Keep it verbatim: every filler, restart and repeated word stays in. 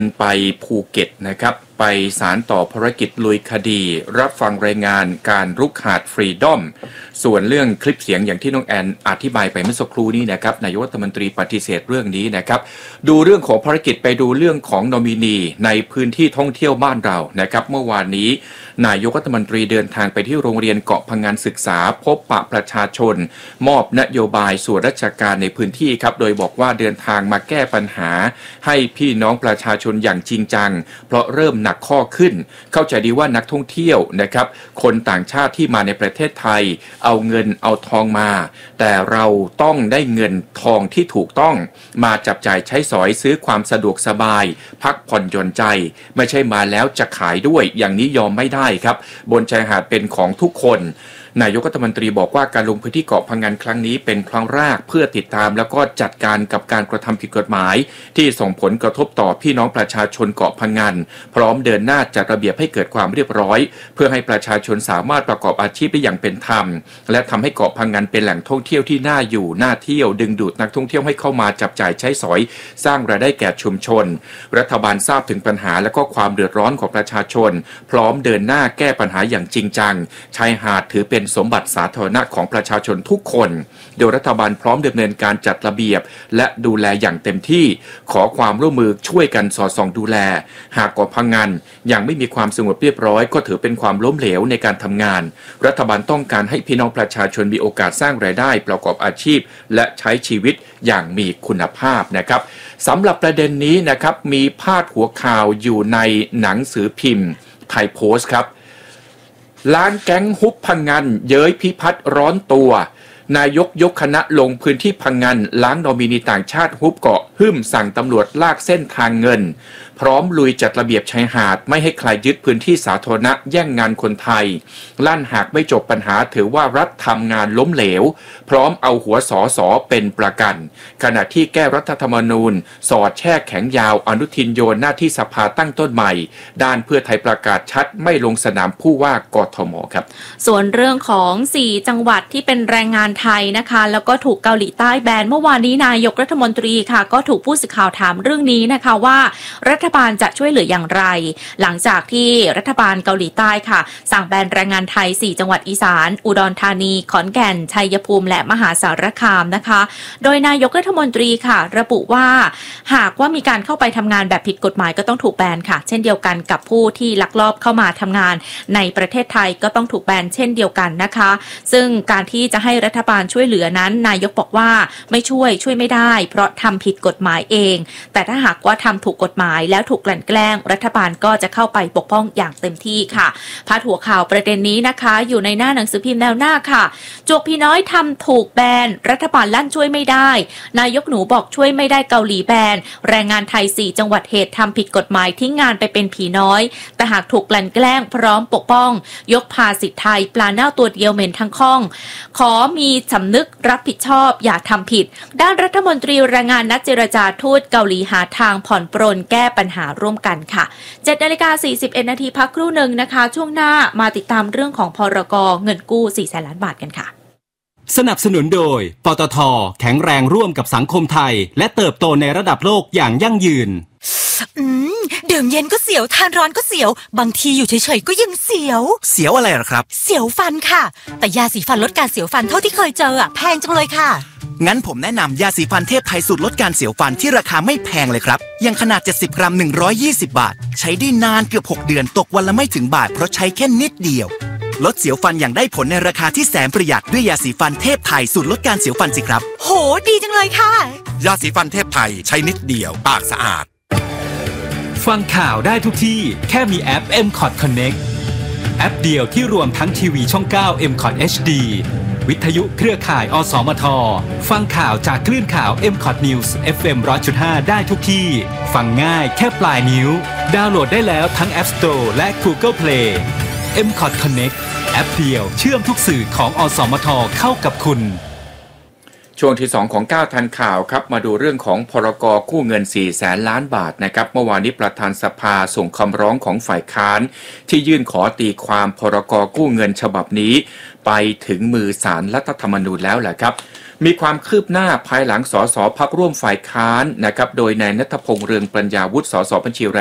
ไปภูเก็ตนะครับไปสารต่อภารกิจลุยคดีรับฟังรายงานการรุกหาดฟรีดอมส่วนเรื่องคลิปเสียงอย่างที่น้องแอนอธิบายไปเมื่อสักครู่นี้นะครับนายกรัฐมนตรีปฏิเสธเรื่องนี้นะครับดูเรื่องของภารกิจไปดูเรื่องของนอมินีในพื้นที่ท่องเที่ยวบ้านเรานะครับเมื่อวานนี้นายกรัฐมนตรีเดินทางไปที่โรงเรียนเกาะพังงานศึกษาพบปะประชาชนมอบนโยบายส่วนราชการในพื้นที่ครับโดยบอกว่าเดินทางมาแก้ปัญหาให้พี่น้องประชาชนอย่างจริงจังเพราะเริ่มหนักข้อขึ้นเข้าใจดีว่านักท่องเที่ยวนะครับคนต่างชาติที่มาในประเทศไทยเอาเงินเอาทองมาแต่เราต้องได้เงินทองที่ถูกต้องมาจับจ่ายใช้สอยซื้อความสะดวกสบายพักผ่อนหย่อนใจไม่ใช่มาแล้วจะขายด้วยอย่างนี้ยอมไม่ได้ครับบนชายหาดเป็นของทุกคนนายกรัฐมนตรีบอกว่าการลงพื้นที่เกาะพังงานครั้งนี้เป็นครั้งแรกเพื่อติดตามแล้วก็จัดการกับการกระทำผิดกฎหมายที่ส่งผลกระทบต่อพี่น้องประชาชนเกาะพังงานพร้อมเดินหน้าจัดระเบียบให้เกิดความเรียบร้อยเพื่อให้ประชาชนสามารถประกอบอาชีพได้อย่างเป็นธรรมและทำให้เกาะพังงานเป็นแหล่งท่องเที่ยวที่น่าอยู่น่าเที่ยวดึงดูดนักท่องเที่ยวให้เข้ามาจับจ่ายใช้สอยสร้างรายได้แก่ชุมชนรัฐบาลทราบถึงปัญหาและก็ความเดือดร้อนของประชาชนพร้อมเดินหน้าแก้ปัญหาอย่างจริงจังชายหาดถือเป็นสมบัติสาธารณะของประชาชนทุกคนโดยรัฐบาลพร้อมดำเนินการจัดระเบียบและดูแลอย่างเต็มที่ขอความร่วมมือช่วยกันสอดส่องดูแลหากเกาะพังงานยังไม่มีความสงบเรียบร้อยก็ถือเป็นความล้มเหลวในการทำงานรัฐบาลต้องการให้พี่น้องประชาชนมีโอกาสสร้างรายได้ประกอบอาชีพและใช้ชีวิตอย่างมีคุณภาพนะครับสำหรับประเด็นนี้นะครับมีพาดหัวข่าวอยู่ในหนังสือพิมพ์ไทยโพสต์ครับล้านแก๊งฮุบพังงานเย้ยพิพัฒน์ร้อนตัวนายกยกคณะลงพื้นที่พังงานล้างนอมินีต่างชาติฮุบเกาะหึ่มสั่งตำรวจลากเส้นทางเงินพร้อมลุยจัดระเบียบชายหาดไม่ให้ใครยึดพื้นที่สาธารณะแย่งงานคนไทยลั่นหากไม่จบปัญหาถือว่ารัฐทำงานล้มเหลวพร้อมเอาหัวสอสอเป็นประกันขณะที่แก้รัฐธรรมนูญสอดแช่แข็งยาวอนุทินโยนหน้าที่สภาตั้งต้นใหม่ด้านเพื่อไทยประกาศชัดไม่ลงสนามผู้ว่ากทมครับส่วนเรื่องของสี่จังหวัดที่เป็นแรงงานไทยนะคะแล้วก็ถูกเกาหลีใต้แบนเมื่อวานนี้นายกรัฐมนตรีค่ะก็ถูกผู้สื่อข่าวถามเรื่องนี้นะคะว่ารัฐบาลจะช่วยเหลืออย่างไรหลังจากที่รัฐบาลเกาหลีใต้ค่ะสั่งแบนแรงงานไทยสี่จังหวัดอีสานอุดรธานีขอนแก่นชัยภูมิและมหาสารคามนะคะโดยนายกรัฐมนตรีค่ะระบุว่าหากว่ามีการเข้าไปทำงานแบบผิดกฎหมายก็ต้องถูกแบนค่ะเช่นเดียวกันกับผู้ที่ลักลอบเข้ามาทำงานในประเทศไทยก็ต้องถูกแบนเช่นเดียวกันนะคะซึ่งการที่จะให้รัฐบาลช่วยเหลือนั้นนายกบอกว่าไม่ช่วยช่วยไม่ได้เพราะทำผิดกฎหมายเองแต่ถ้าหากว่าทำถูกกฎหมายแล้วถูกกลั่นแกล้งรัฐบาลก็จะเข้าไปปกป้องอย่างเต็มที่ค่ะพาดหัวข่าวประเด็นนี้นะคะอยู่ในหน้าหนังสือพิมพ์แนวหน้าค่ะจวกพี่น้อยทำถูกแบนรัฐบาลลั่นช่วยไม่ได้นายกหนูบอกช่วยไม่ได้เกาหลีแบนแรงงานไทยสี่จังหวัดเหตุทำผิดกฎหมายทิ้งงานไปเป็นผีน้อยแต่หากถูกกลั่นแกล้งพร้อมปกป้องยกภาสิทธิไทยปลาเน่าตัวเดียวเหม็นทั้งข้องขอมีสำนึกรับผิดชอบอย่าทำผิดด้านรัฐมนตรีแรงงานนัดเจรจาทูตเกาหลีหาทางผ่อนปรนแก้ปัญหาร่วมกันค่ะเจ็ดนาฬิกาสี่สิบเอ็ดนาทีพักครู่หนึ่งนะคะช่วงหน้ามาติดตามเรื่องของพรก.เงินกู้สี่แสนล้านบาทกันค่ะสนับสนุนโดยปตท.แข็งแรงร่วมกับสังคมไทยและเติบโตในระดับโลกอย่างยั่งยืนอืมดื่มเย็นก็เสียวทานร้อนก็เสียวบางทีอยู่เฉยๆก็ยังเสียวเสียวอะไรหรอครับเสียวฟันค่ะแต่ยาสีฟันลดการเสียวฟันเท่าที่เคยเจออ่ะแพงจังเลยค่ะงั้นผมแนะนำยาสีฟันเทพไทยสูตรลดการเสียวฟันที่ราคาไม่แพงเลยครับยังขนาดเจ็ดสิบกรัมหนึ่งร้อยยี่สิบบาทใช้ได้นานเกือบหกเดือนตกวันละไม่ถึงบาทเพราะใช้แค่นิดเดียวลดเสียวฟันอย่างได้ผลในราคาที่แสนประหยัดด้วยยาสีฟันเทพไทยสูตรลดการเสียวฟันสิครับโหดีจังเลยค่ะยาสีฟันเทพไทยใช้นิดเดียวปากสะอาดฟังข่าวได้ทุกที่แค่มีแอป เอ็ม คอท Connect แอปเดียวที่รวมทั้งทีวีช่องเก้า เอ็ม คอท เอช ดี วิทยุเครือข่ายอสมทฟังข่าวจากคลื่นข่าว เอ็ม คอท News เอฟ เอ็ม หนึ่งร้อยจุดห้า ได้ทุกที่ฟังง่ายแค่ปลายนิ้วดาวน์โหลดได้แล้วทั้ง App Store และ Google Play เอ็ม คอท Connect แอปเดียวเชื่อมทุกสื่อของอสมทเข้ากับคุณช่วงที่สองของก้าวทันข่าวครับมาดูเรื่องของพรกกู้เงินสี่แสนล้านบาทนะครับเมื่อวานนี้ประธานสภาส่งคำร้องของฝ่ายค้านที่ยื่นขอตีความพรกกู้เงินฉบับนี้ไปถึงมือศาลรัฐธรรมนูญแล้วแหละครับมีความคืบหน้าภายหลังสสพรรคร่วมฝ่ายค้านนะครับโดยนายณัฐพงษ์เรืองปัญญาวุฒิสสบัญชี